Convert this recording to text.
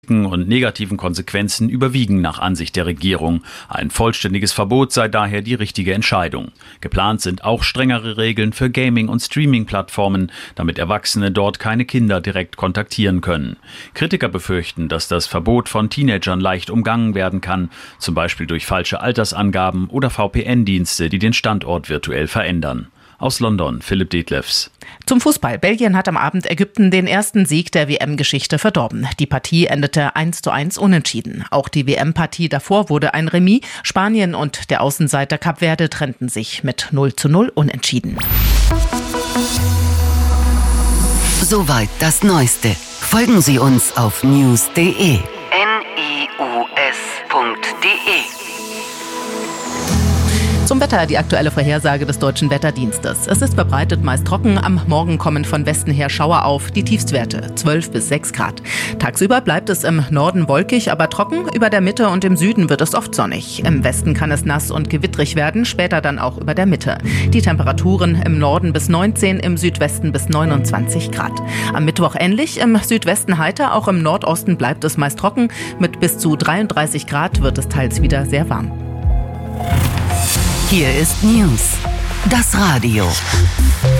und negativen Konsequenzen überwiegen nach Ansicht der Regierung. Ein vollständiges Verbot sei daher die richtige Entscheidung. Geplant sind auch strengere Regeln für Gaming- und Streaming-Plattformen, damit Erwachsene dort keine Kinder direkt kontaktieren können. Kritiker befürchten, dass das Verbot von Teenagern leicht umgangen werden kann, zum Beispiel durch falsche Altersangaben oder VPN-Dienste, die den Standort virtuell verändern. Aus London, Philipp Detlefs. Zum Fußball. Belgien hat am Abend Ägypten den ersten Sieg der WM-Geschichte verdorben. Die Partie endete 1:1 unentschieden. Auch die WM-Partie davor wurde ein Remis. Spanien und der Außenseiter Kap Verde trennten sich mit 0:0 unentschieden. Soweit das Neueste. Folgen Sie uns auf news.de. Zum Wetter die aktuelle Vorhersage des Deutschen Wetterdienstes. Es ist verbreitet meist trocken, am Morgen kommen von Westen her Schauer auf, die Tiefstwerte 12 bis 6 Grad. Tagsüber bleibt es im Norden wolkig, aber trocken, über der Mitte und im Süden wird es oft sonnig. Im Westen kann es nass und gewittrig werden, später dann auch über der Mitte. Die Temperaturen im Norden bis 19, im Südwesten bis 29 Grad. Am Mittwoch ähnlich, im Südwesten heiter, auch im Nordosten bleibt es meist trocken. Mit bis zu 33 Grad wird es teils wieder sehr warm. Hier ist News, das Radio.